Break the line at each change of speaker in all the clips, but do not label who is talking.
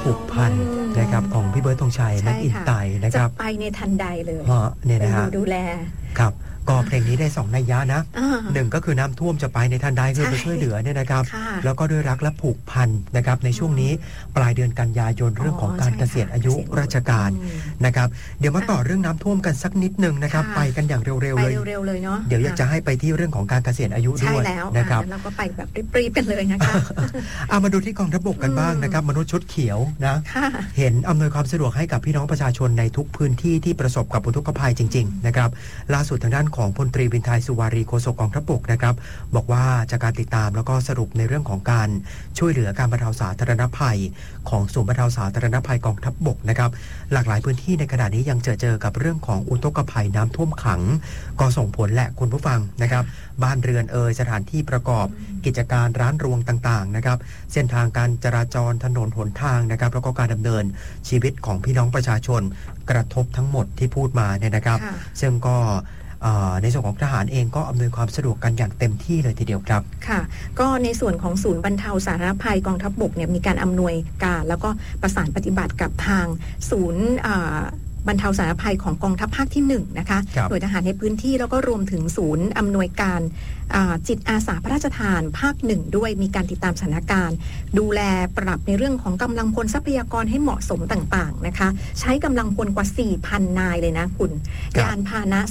ผูกพันนะครับของพี่เบิร์ดธงชัยนักอินไตนะครับ
จะไปในทันใดเลย
เนี่ยนะฮะ
ดูแล
ครับก็เพลงนี้ได้2นัยยะนะหนึ่งก็คือน้ำท่วมจะไปในทันใดคือไปช่วยเหลือเนี่ยนะครับแล้วก็ด้วยรักและผูกพันนะครับในช่วงนี้ปลายเดือนกันยายนเรื่องของการเกษียณอายุราชการนะครับเดี๋ยวมาต่อเรื่องน้ำท่วมกันสักนิดนึงนะครับไปกันอย่างเร็วๆเลย
เนาะ
เดี๋ยวอยากจะให้ไปที่เรื่องของการเกษียณอายุด้วยนะครับ
แล้วก็ไปแบบรีบๆกันเลยนะคะ
มาดูที่กองทัพบกกันบ้างนะครับมนุษย์ชุดเขียวนะเห็นอำนวยความสะดวกให้กับพี่น้องประชาชนในทุกพื้นที่ที่ประสบกับอุทกภัยจริงๆนะครับล่าสุดทางด้านของพลตรีวินไทยสุวารีโฆษกกองทัพบกนะครับบอกว่าจากการติดตามแล้วก็สรุปในเรื่องของการช่วยเหลือการบรรเทาสาธารณภัยของศูนย์บรรเทาสาธารณภัยกองทัพบกนะครับหลากหลายพื้นที่ในขณะนี้ยังเจอกับเรื่องของอุทกภัยน้ำท่วมขังก็ส่งผลแหละคุณผู้ฟังนะครับบ้านเรือนสถานที่ประกอบกิจการร้านรวงต่างๆนะครับเส้นทางการจราจรถนนหนทางนะครับแล้วก็การดำเนินชีวิตของพี่น้องประชาชนกระทบทั้งหมดที่พูดมาเนี่ยนะครับซึ่งก็ในส่วนของทหารเองก็อำนวยความสะดวกกันอย่างเต็มที่เลยทีเดียวครับ
ค่ะก็ในส่วนของศูนย์บรรเทาสาธารณภัยกองทัพบกเนี่ยมีการอำนวยการแล้วก็ประสานปฏิบัติกับทางศูนย์บรรเทาสาธารณภัยของกองทัพภาคที่1นะคะหน่วยทหารในพื้นที่แล้วก็รวมถึงศูนย์อำนวยการจิตอาสาพระราชทานภาค1ด้วยมีการติดตามสถานการณ์ดูแลปรับในเรื่องของกำลังพลทรัพยากรให้เหมาะสมต่างๆนะคะใช้กำลังพลกว่า 4,000 นายเลยนะคุณยานพาหนะ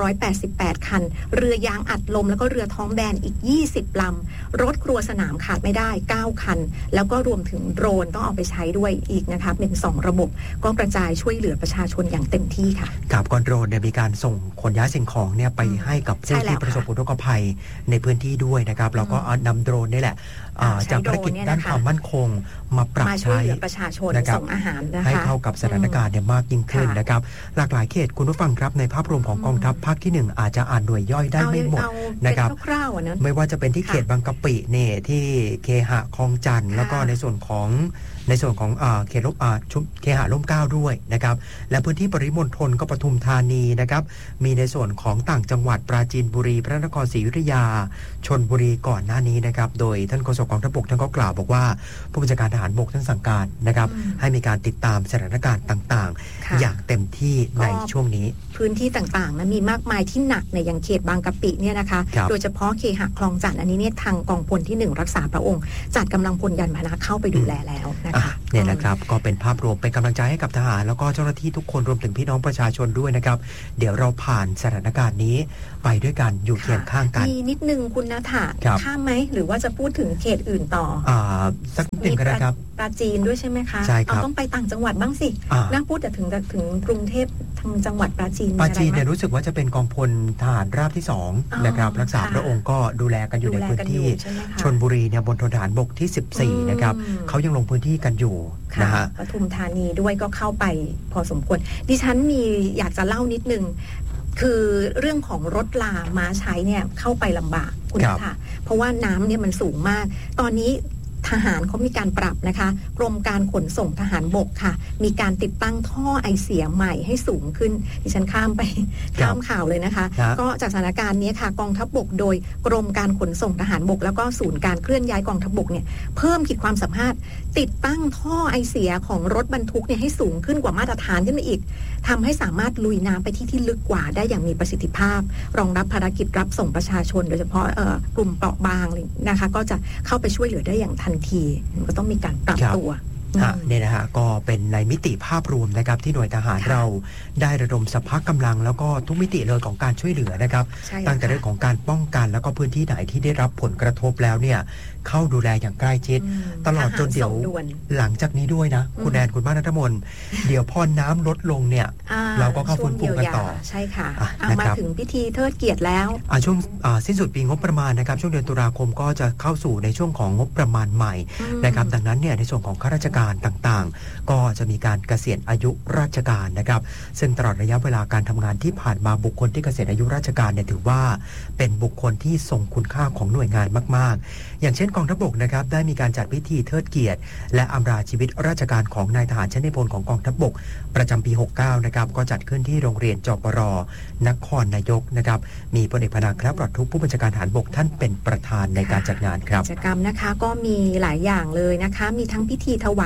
288คันเรือยางอัดลมแล้วก็เรือท้องแบนอีก20ลำรถครัวสนามขาดไม่ได้9คันแล้วก็รวมถึงโดรนต้องเอาไปใช้ด้วยอีกนะคะเป็น2ระบบก็กระจายช่วยเหลือประชาชนอย่างเต็มที่ค่ะ
กับโดรนเนี่ยมีการส่งขนย้ายสิ่งของเนี่ยไปให้กับผู้ที่ประสบอุทกภัยในพื้นที่ด้วยนะครับแล้วก็นำโดรนนี่แหละจากภารกิจด้านความมั่นคงมาปรับใช้
ประชาชนส่งอาหาร
ให้เข้ากับสถานการณ์เนี่ยมากยิ่งขึ้นนะครับหลากหลายเขตคุณผู้ฟังครับในภาพรวมของกองทัพภาคที่1อาจจะอ่านหน่วยย่อยได้ไม่หมดนะครับไม่ว่าจะเป็นที่เขตบางกะปิเนี่ยที่เคหะคลองจันทร์แล้วก็ในส่วนของเขตเคหะร่มเกล้าด้วยนะครับและพื้นที่ปริมณฑลก็ปทุมธานีนะครับมีในส่วนของต่างจังหวัดปราจีนบุรีพระนครศรีอยุธยาชลบุรีก่อนหน้านี้นะครับโดยท่านโฆษกกองทัพบกท่านก็กล่าวบอกว่าผู้บัญชาการทหารบกท่านสั่งการนะครับให้มีการติดตามสถานการณ์ต่างๆอย่างเต็มที่ในช่วงนี้
พื้นที่ต่างๆนะมีมากมายที่หนักในอย่างเขตบางกะปิเนี่ยนะคะโดยเฉพาะเคหะคลองจันทร์อันนี้เนี่ยทางกองพลที่1รักษาพระองค์จัดกำลังพลยานพาหนะเข้าไปดูแลแล้วนะคะ
เนี่ยนะครับก็เป็นภาพรวมเป็นกำลังใจให้กับทหารแล้วก็เจ้าหน้าที่ทุกคนรวมถึงพี่น้องประชาชนด้วยนะครับเดี๋ยวเราผ่านสถานการณ์นี้ไปด้วยกันอยู่เคียงข้างกัน
มีนิดนึงคุณณฐาข้ามไหมหรือว่าจะพูดถึงเขตอื่นต่อ
สักหนึ่งก็ได้ครับ
ปราจีนด้วยใช่ไหมคะ
ใช่ครับ
ต้องไปต่างจังหวัดบ้างสิน่าพูดแต่ถึงกรุงเทพทางจังหวัดปราจีน
เนี่ยรู้สึกว่าจะเป็นกองพลทหารราบที่2นะครับรักษาพระองค์ก็ดูแลกันอยู่ในพื้นที่ชลบุรีเนี่ยบนทหารบกที่14นะครับเขายังลงพื้นที่กันอยู่นะฮะ
ปทุมธานีด้วยก็เข้าไปพอสมควรดิฉันมีอยากจะเล่านิดนึงคือเรื่องของรถลาม้าใช้เนี่ยเข้าไปลำบากคุณค่ะเพราะว่าน้ำเนี่ยมันสูงมากตอนนี้ทหารเขามีการปรับนะคะกรมการขนส่งทหารบกค่ะมีการติดตั้งท่อไอเสียใหม่ให้สูงขึ้นดิฉันข้ามข่าวเลยนะคะก็จากสถานการณ์นี้ค่ะกองทัพบกโดยกรมการขนส่งทหารบกแล้วก็ศูนย์การเคลื่อนย้ายกองทัพบกเนี่ยเพิ่มขีดความสามารถติดตั้งท่อไอเสียของรถบรรทุกเนี่ยให้สูงขึ้นกว่ามาตรฐานขึ้นมาอีกทำให้สามารถลุยน้ำไปที่ลึกกว่าได้อย่างมีประสิทธิภาพรองรับภารกิจรับส่งประชาชนโดยเฉพาะกลุ่มเปราะบางนะคะก็จะเข้าไปช่วยเหลือได้อย่างทันทีก็ต้องมีการปรับตัว
เนี่ยนะฮะก็เป็นในมิติภาพรวมนะครับที่หน่วยทหารเราได้ระดมสภาพกำลังแล้วก็ทุกมิติเลยของการช่วยเหลือนะครับตั้งแต่เรื่องของการป้องกันแล้วก็พื้นที่ไหนที่ได้รับผลกระทบแล้วเนี่ยเข้าดูแลอย่างใกล้ชิดตลอดจนเดี๋ยวหลังจากนี้ด้วยนะคุณแอนคุณบ้านณัฐมนเดี๋ยวพอน้ำลดลงเนี่ยเราก็เข้าฟื้นฟูกันต่อ
ใช่ค่ะมาถึงพิธีเทิดเกียรติแล้ว
ช่วงสิ้นสุดปีงบประมาณนะครับช่วงเดือนตุลาคมก็จะเข้าสู่ในช่วงของงบประมาณใหม่นะครับดังนั้นเนี่ยในส่วนของข้าราชการต่างๆก็จะมีการเกษียณอายุราชการนะครับซึ่งตลอดระยะเวลาการทำงานที่ผ่านมาบุคคลที่เกษียณอายุราชการเนี่ยถือว่าเป็นบุคคลที่ทรงคุณค่าของหน่วยงานมากๆอย่างเช่นกองทัพบกนะครับได้มีการจัดพิธีเทิดเกียรติและอำลาชีวิตราชการของนายทหารชั้นในพลของกองทัพบกประจำปี69นะครับก็จัดขึ้นที่โรงเรียนจปร.นครนายกนะครับมีพลเอกพนาคปลอดทุกข์ผู้บัญชาการทหารบกท่านเป็นประธานในการจัดงานครับ
กิจกรรมนะคะก็มีหลายอย่างเลยนะคะมีทั้งพิธีถวาย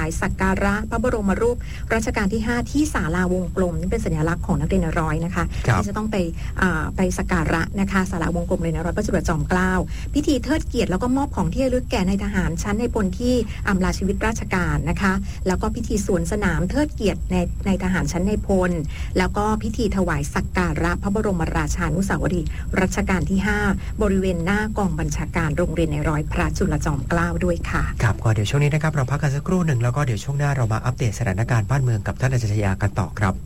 ายสักการะพระบรมรูปรัชกาลที่5ที่ศาลาวงกลมนี่เป็นสัญลักษณ์ของนักเรียนร้อยนะคะที่จะต้องไปสักการะนะคะศาลาวงกลมเลยนะร้อยพระจุลจอมเกล้าพิธีเทิดเกียรติแล้วก็มอบของที่ระลึกแก่นายทหารชั้นในพลที่อำลาชีวิตราชการนะคะแล้วก็พิธีสวนสนามเทิดเกียรติในทหารชั้นในพลแล้วก็พิธีถวายสักการะพระบรมราชานุสาวรีย์รัชกาลที่5บริเวณหน้ากองบัญชาการโรงเรียนในร้อยพระจุลจอมเกล้าด้วยค่ะ
ครับก็เดี๋ยวช่วงนี้นะครับเราพักกันสักครู่หนึ่งแล้วก็เดี๋ยวช่วงหน้าเรามาอัปเดตสถานการณ์บ้านเมืองกับท่านอาจารย์ชยากันต่อครับ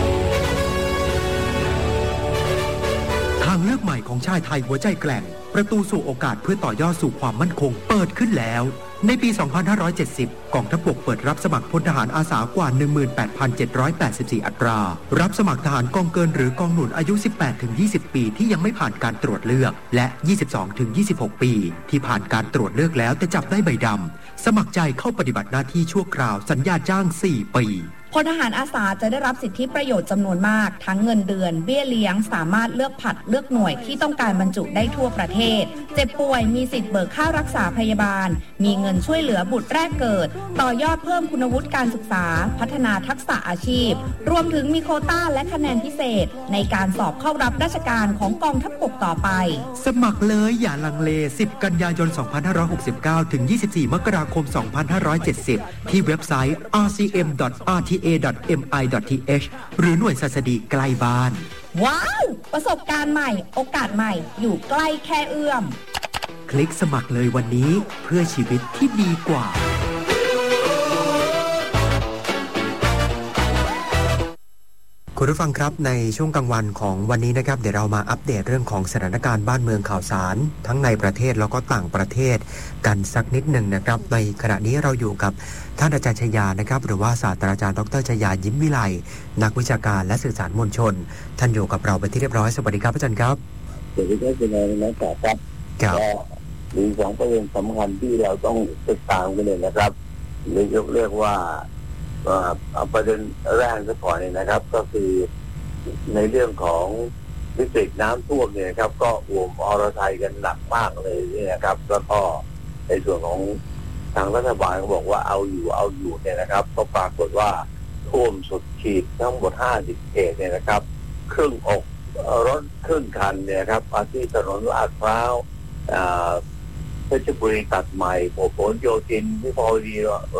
ทางเลือกใหม่ของชายไทยหัวใจแกร่งประตูสู่โอกาสเพื่อต่อยอดสู่ความมั่นคงเปิดขึ้นแล้วในปี 2570 กองทัพบกเปิดรับสมัครพลทหารอาสากว่า 18,784 อัตรารับสมัครทหารกองเกินหรือกองหนุนอายุ 18-20 ปีที่ยังไม่ผ่านการตรวจเลือกและ 22-26 ปีที่ผ่านการตรวจเลือกแล้วแต่จับได้ใบดำสมัครใจเข้าปฏิบัติหน้าที่ชั่วคราวสัญญาจ้าง 4 ปี
พลทหารอาสาจะได้รับสิทธิประโยชน์จำนวนมากทั้งเงินเดือนเบี้ยเลี้ยงสามารถเลือกผัดเลือกหน่วยที่ต้องการบรรจุได้ทั่วประเทศเจ็บป่วยมีสิทธิ์เบิกค่ารักษาพยาบาลมีเงินช่วยเหลือบุตรแรกเกิดต่อยอดเพิ่มคุณวุฒิการศึกษาพัฒนาทักษะอาชีพรวมถึงมีโควต้าและคะแนนพิเศษในการสอบเข้ารับราชการของกองทัพบกต่อไป
สมัครเลยอย่าลังเล10 กันยายน 2569 ถึง 24 มกราคม 2570 ที่เว็บไซต์ rcm.rta.mi.th หรือหน่วยศัสดีใกล้บ้าน
ว้าวประสบการณ์ใหม่โอกาสใหม่อยู่ใกล้แค่เอื้อม
คลิกสมัครเลยวันนี้เพื่อชีวิตที่ดีกว่าคุณผู้ฟังครับในช่วงกลางวันของวันนี้นะครับเดี๋ยวเรามาอัปเดตเรื่องของสถานการณ์บ้านเมืองข่าวสารทั้งในประเทศแล้วก็ต่างประเทศกันสักนิดหนึ่งนะครับในขณะนี้เราอยู่กับท่านอาจารย์ชยานะครับหรือว่าศาสตราจารย์ดร.ชยายิ้มวิไลนักวิชาการและสื่อสารมวลชนท่านอยู่กับเราเป็นที่เรียบร้อยสวัสดีครับอาจารย์ครับ
สวัสดีครับคุณนายนะครับก็มี2ประเด็นสำคัญที่เราต้องติดตามกันเลยนะครับเรียกว่าเอาประเด็นแรกซะก่อนเนี่ยนะครับก็คือในเรื่องของวิกฤตน้ำท่วมเนี่ยครับก็อ่วมอรไทยกันหนักมากเลยนี่นะครับแล้วก็ในส่วนของทางรัฐบาลก็บอกว่าเอาอยู่เนี่ยนะครับก็ปรากฏว่าท่วมสุดขีดทั้งหมด50เขตเนี่ยนะครับครึ่งอกรถครึ่งคันเนี่ยครับที่ถนนลาดพร้าวเพชรบุรีตัดใหม่ผลโยธินวิภาวดี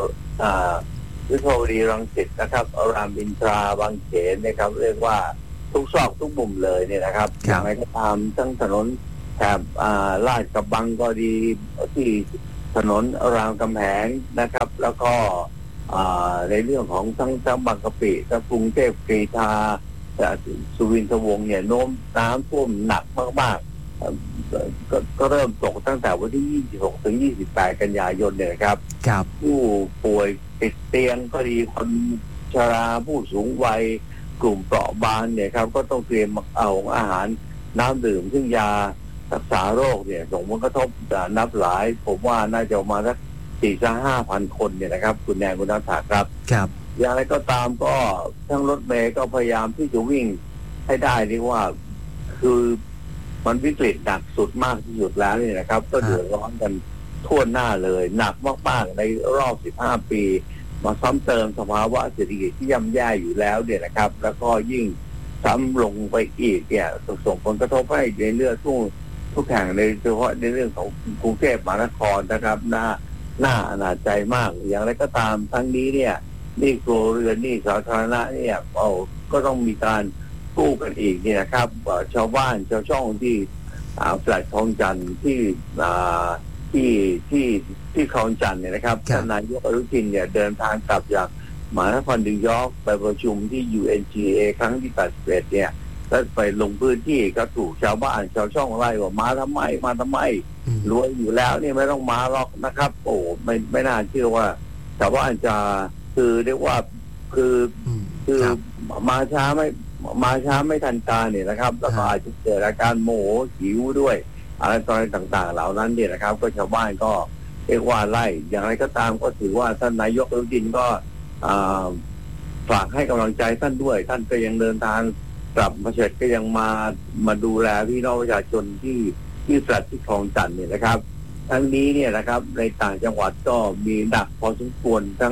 รังสิตนะครับรามอินทราบางเขนนะครับเรียกว่าทุกซอกทุกมุมเลยเนี่ยนะครับอย่างไรก็ตามทั้งถนนแถบลาดกระบังก็ดีที่ถนนรามคำแหงนะครับแล้วก็ในเรื่องของทั้งบางกะปิทั้งกรุงเทพกรีฑาสุวินทวงศ์เนี่ยโน้มน้ำท่วมหนักมากๆก็เริ่มตกตั้งแต่วันที่26ถึง28กันยายนเนี่ยครับผู้ป่วยติดเตียงก็ดีคนชราผู้สูงวัยกลุ่มเปราะบางเนี่ยครับก็ต้องเตรียมเอาอาหารน้ำดื่มซึ่งยารักษาโรคเนี่ยส่งผลกระทบนับหลายผมว่าน่าจะมาสัก 4-5,000 คนเนี่ยนะครับคุณแนนคุณนัทธาครับอย่างไรก็ตามก็ทั้งรถเมล์ก็พยายามที่จะวิ่งให้ได้เรียกว่าคือมันวิกฤตหนักสุดมากที่สุดแล้วนี่นะครับก็เดือดร้อนกันทั่วหน้าเลยหนักมากๆในรอบ15ปีมาซ้ำเติมสภาวะเศรษฐกิจที่ย่ำแย่อยู่แล้วเนี่ยนะครับแล้วก็ยิ่งซ้ำลงไปอีกเนี่ยส่งผลกระทบให้ในเรื่องทุกแห่งในเฉพาะในเรื่องของกรุงเทพมหานครนะครับน่าอนาจใจมากอย่างไรก็ตามทั้งนี้เนี่ยนี่ครัวเรือนนี่สาธารณะเนี่ยก็ต้องมีการกู้กันอีกเนี่ยนะครับชาวบ้านชาวช่องที่แฟลตคลองจันทร์ที่คลองจันทร์เนี่ยนะครับท่านนายกอนุทินเนี่ยเดินทางกลับจากมหานครนิวยอร์กไปประชุมที่ UNGA ครั้งที่81เนี่ยแล้วไปลงพื้นที่ก็ถูกชาวบ้านชาวช่องไล่ว่ามาทำไมรวยอยู่แล้วนี่ไม่ต้องมาหรอกนะครับโอ้ไม่น่าเชื่อว่าชาวบ้านจะคือเรียกว่าคือมาช้าไม่ทันการเนี่ยนะครับแล้วก็อาจจะเกิดอาการโมโหหิวด้วยอะไรต่างๆเหล่านั้นเนี่ยนะครับก็ชาวบ้านก็เรียกว่าไล่อย่างไรก็ตามก็ถือว่าท่านนายกอนุทินก็ฝากให้กำลังใจท่านด้วยท่านก็ยังเดินทางกลับมาเสร็จก็ยังมาดูแลพี่น้องประชาชนที่แฟลตที่คลองจันทร์เนี่ยนะครับทั้งนี้เนี่ยนะครับในต่างจังหวัดก็มีหนักพอสมควรทั้ง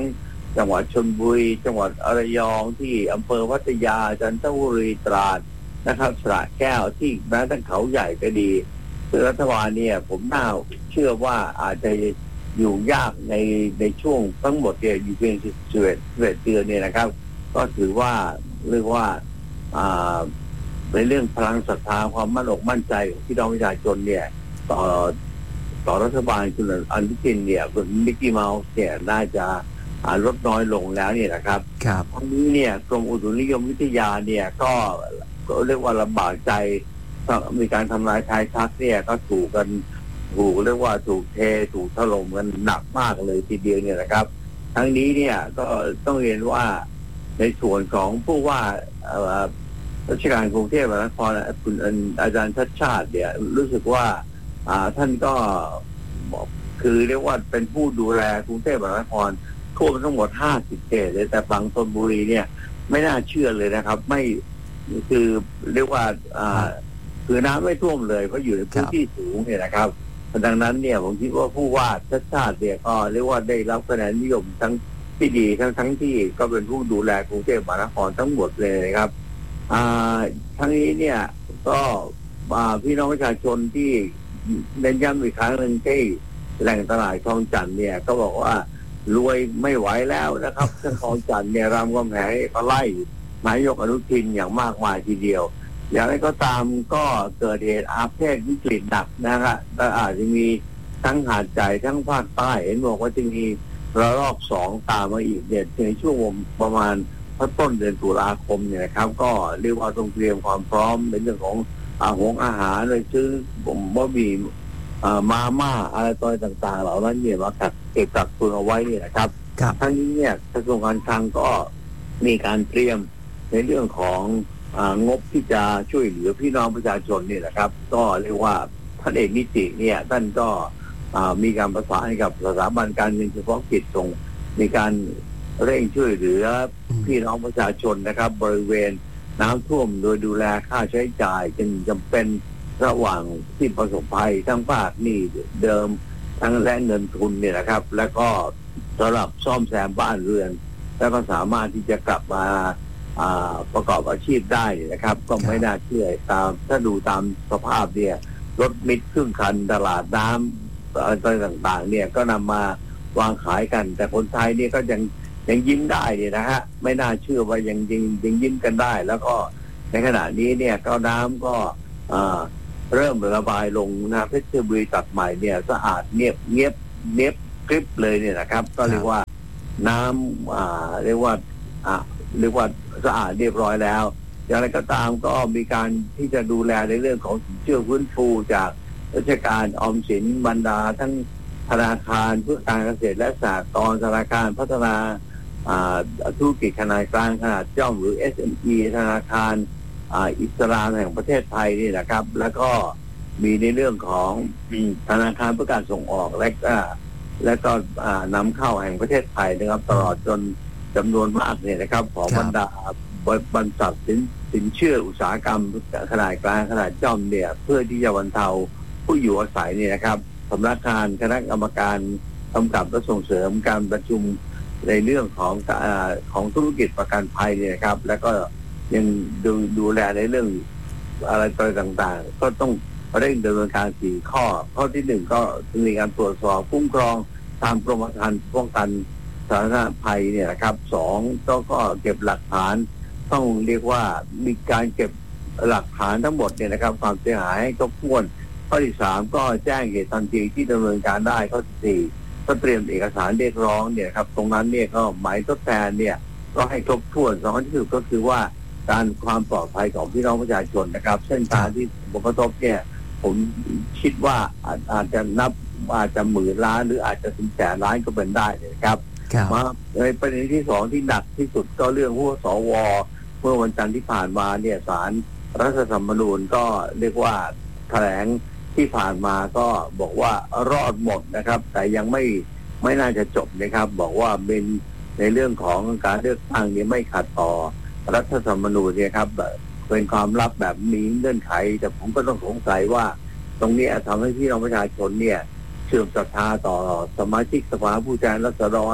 จังหวัดชลบุรีจังหวัดระยองที่อำเภอพัทยาจันทบุรีตราดนะครับสระแก้วที่แม้แต่เขาใหญ่ก็ดีคือรัฐบาลเนี่ยผมน่าเชื่อว่าอาจจะอยู่ยากในช่วงทั้งหมดเนี่ยอยู่เพียง11 เดือนเนี่ยนะครับก็ถือว่าเรียกว่าในเรื่องพลังศรัทธาความมั่นอกมั่นใจของพี่น้องประชาชนเนี่ยต่อรัฐบาลคุณอนุทินเนี่ยคุณมิกกี้เมาส์เนี่ยน่าจะลดน้อยลงแล้วเนี่ยนะครับทั้งนี้เนี่ยกรมอุตุนิยมวิทยาเนี่ยก็เรียกว่าลำบากใจมีการทำลายทายทักเนี่ยก็ถูกเรียกว่าถูกถล่มกันหนักมากเลยทีเดียวเนี่ยนะครับทั้งนี้เนี่ยก็ต้องเรียนว่าในส่วนของผู้ว่าราชการกรุงเทพมหานครคุณอาจารย์ชัดชาติเนี่ยรู้สึกว่าท่านก็คือเรียกว่าเป็นผู้ดูแลกรุงเทพมหานครทั่วทั้งหมด50 เขตเลยแต่ฝั่งธนบุรีเนี่ยไม่น่าเชื่อเลยนะครับไม่คือเรียกว่าคือน้ำไม่ท่วมเลยเพราะอยู่ในพื้นที่สูงเนี่ยนะครับดังนั้นเนี่ยผมคิดว่าผู้ว่าชัดชาติเนี่ยก็เรียกว่าได้รับคะแนนนิยมทั้งที่ดีทั้งที่ก็เป็นผู้ดูแลกรุงเทพมหานครทั้งหมดเลยนะครับทั้งนี้เนี่ยก็พี่น้องประชาชนที่เน้นย้ำอีกครั้งหนึ่งที่แหล่งตลาดคลองจันทน์เนี่ยก็บอกว่ารวยไม่ไหวแล้วนะครับทั้งคลองจันทน์เนี่ยรามคำแหงก็ไล่นายกอนุทินอย่างมากมายทีเดียวอย่างไรก็ตามก็เกิดเหตุอาเพศวิกฤตหนักนะครับและอาจจะมีทั้งหาดใหญ่ทั้งภาคใต้เห็นบอกว่าจะมีระลอก2ตามมาอีกเนี่ยในช่วงประมาณต้นเดือนตุลาคมเนี่ยนะครับก็เรียกว่าต้องเตรียมความพร้อมในเรื่องของอาหารเลยซื้อบะหมี่มาม่าอะไรตัวต่างๆเหล่านั้นเนี่ยมาเก็บกักตุนเอาไว้เนี่ยนะครับทั้งนี้เนี่ยกระทรวงการคลังก็มีการเตรียมในเรื่องของงบที่จะช่วยเหลือพี่น้องประชาชนนี่แหละครับก็เรียกว่าท่านเอกนิติเนี่ยท่านก็มีการประสานกับสถาบันการเงินเฉพาะกิจส่งมีการเร่งช่วยเหลือพี่น้องประชาชนนะครับบริเวณน้ำท่วมโดยดูแลค่าใช้จ่ายจึงจำเป็นระหว่างที่ประสบภัยทั้งภาคหนี้เดิมทั้งและเงินทุนเนี่ยนะครับแล้วก็สำหรับซ่อมแซมบ้านเรือนแล้วก็สามารถที่จะกลับมาประกอบอาชีพได้นะครับก็ไม่น่าเชื่อถ้าดูตามสภาพเนี่ยรถมิตรครึ่งคันตลาดน้ำอะไรต่างๆเนี่ยก็นำมาวางขายกันแต่คนไทยเนี่ยก็ยังยิ้มได้เนี่ยนะฮะไม่น่าเชื่อว่ายังยิ้มกันได้แล้วก็ในขณะนี้เนี่ยก็น้ำก็เริ่มระบายลงนะเพชรบุรีตัดใหม่เนี่ยสะอาดเนียบกริบเลยเนี่ยนะครับก็เรียกว่าน้ำเรียกว่าสะอาดเรียบร้อยแล้วอย่างไรก็ตามก็มีการที่จะดูแลในเรื่องของสินเชื่อฟื้นฟูจากราชการออมสินบรรดาทั้งธนาคารเพื่อการเกษตรและสหกรณ์ธนาคารพัฒนาธุรกิจขนาดกลางขนาดย่อมหรือ SME ธนาคารอิสลามแห่งประเทศไทยนี่นะครับแล้วก็มีในเรื่องของธนาคารเพื่อการส่งออกและก็นำเข้าแห่งประเทศไทยนะครับตลอดจนจำนวนมากเนี่ยนะครับของบรรดาบรรษัทสินเชื่ออุตสาหกรรมขนาดกลางขนาดย่อมเนี่ยเพื่อที่จะบรรเทาผู้อยู่อาศัยเนี่ยนะครับสำนักงานคณะกรรมการกำกับและส่งเสริมการประชุมในเรื่องของธุรกิจประกันภัยเนี่ยครับแล้วก็ยังดูแลในเรื่องอะไรต่างๆก็ต้องเร่งดำเนินการ4 ข้อที่1ก็มีการตรวจสอบคุ้มครองตามกรมธรรม์ป้องกันสาธารณภัยเนี่ยนะครับ2ก็เก็บหลักฐานต้องเรียกว่ามีการเก็บหลักฐานทั้งหมดเนี่ยนะครับความเสียหายให้ครบถ้วนข้อที่3ก็แจ้งเหตุทันทีที่ดำเนินการได้ข้อที่4ก็เตรียมเอกสารเรียกร้องเนี่ยครับตรงนั้นเนี่ยก็หมายทดแทนเนี่ยก็ให้ครบถ้วน2ที่สุดก็คือว่าการความปลอดภัยของพี่น้องประชาชนนะครับเส้นทางที่ผลกระทบเนี่ยผมคิดว่าอาจจะอาจจะหมื่นล้านหรืออาจจะถึงแสนล้านก็เป็นได้นะครับมาในประเด็นที่2ที่หนักที่สุดก็เรื่องผู้สวเมื่อวันจันทร์ที่ผ่านมาเนี่ยศาลรัฐธรรมนูญก็เรียกว่าแถลงที่ผ่านมาก็บอกว่ารอดหมดนะครับแต่ยังไม่น่าจะจบนะครับบอกว่าเป็นในเรื่องของการเลือกตั้งนี้ไม่ขัดต่อรัฐธรรมนูญเนี่ยครับเป็นความลับแบบมีเงื่อนไขแต่ผมก็ต้องสงสัยว่าตรงนี้ทำให้พี่น้องประชาชนเนี่ยเสื่อมศรัทธาต่อสมาชิกสภาผู้แทนราษฎร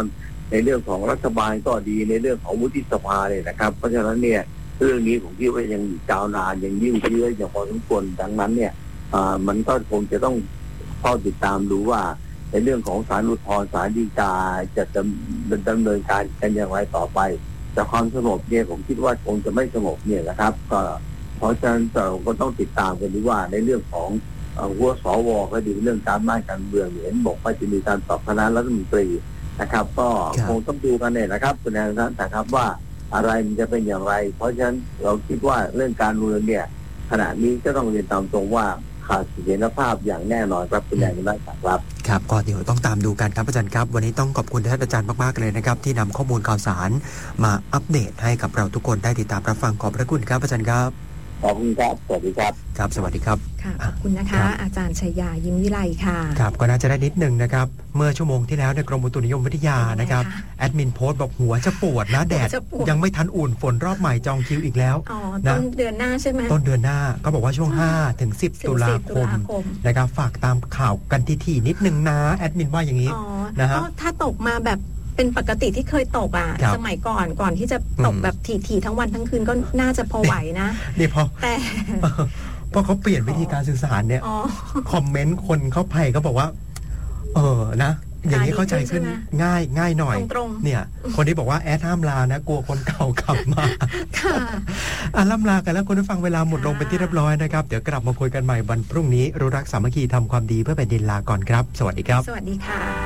ในเรื่องของรัฐบาลก็ดีในเรื่องของวุฒิสภาเลยนะครับเพราะฉะนั้นเนี่ยเรื่องนี้ผมคิดว่ายังยาวนานยังยืดเยื้ออย่างพอสมควรดังนั้นเนี่ยมันก็คงจะต้องเฝ้าติดตามดูว่าในเรื่องของศาลอุทธรณ์ศาลฎีกาจะดำเนินการกันอย่างไรต่อไปแต่ความสงบเนี่ยผมคิดว่าคงจะไม่สงบเนี่ยนะครับก็เพราะฉะนั้นเราก็ต้องติดตามกันดูว่าในเรื่องของหัวสวก็ดีเรื่องการบ้านการเมืองเห็นบอกว่าจะมีการสอบคณะรัฐมนตรีนะครับก็คงต้องดูกันเนี่ยนะครับคุณนายนั้นนะครับว่าอะไรมันจะเป็นอย่างไรเพราะฉะนั้นเราคิดว่าเรื่องการเมืองเนี่ยขณะนี้ก็ต้องเรียนตามตรงว่าขาดเสถียรภาพอย่างแน่นอนครับคุณนายนั้นครับ
ครับก็เดี๋ยวต้องตามดูกันครับอาจารย์ครับวันนี้ต้องขอบคุณท่านอาจารย์มากๆเลยนะครับที่นำข้อมูลข่าวสารมาอัปเดตให้กับเราทุกคนได้ติดตามรับฟังขอบพระคุณครับอาจารย์ครับ
ขอบคุณครับสวัสดีครับ
ครับสวัสดีครับ
ค่ะขอบคุณนะคะอาจารย์ชัยยายิ้มวิไลค่ะ
ครับก็น่าจะได้นิดนึงนะครับเมื่อชั่วโมงที่แล้วในกรมอุตุนิยมวิทยานะครับแอดมินโพสต์บอกหัวจะปวดนะแดดยังไม่ทันอุ่นฝนรอบใหม่จองคิวอีกแล้ว
ต้นเดือนหน้าใช่ไหม
ต้นเดือนหน้าก็บอกว่าช่วง5 ถึง 10 ตุลาคมนะครับฝากตามข่าวกันทีๆนิดนึงนะแอดมินว่าอย่างนี้
นะฮะถ้าตกมาแบบเป็นปกติที่เคยตกสมัยก่อนที่จะตกแบบถี่ๆทั้งวันทั้งคืนก็น่าจะพอไหวนะ
นี่
แต่
พอเขาเปลี่ยนวิธีการสื่อสารเนี่ยคอมเมนต์คนเข้าไปก็บอกว่านะอย่างนี้เข้าใจขึ้นง่ายหน่อยเนี่ยคนที่บอกว่าแอดห้ามลานะกลัวคนเก่ากลับมาค่ะล่ำลากันแล้วคุณผู้ฟังเวลาหมดลงเป็นที่เรียบร้อยนะครับเดี๋ยวกลับมาคุยกันใหม่วันพรุ่งนี้รู้รักสามัคคีทำความดีเพื่อแผ่นดินลาก่อนครับสวัสดีครับ
สวัสดีค่ะ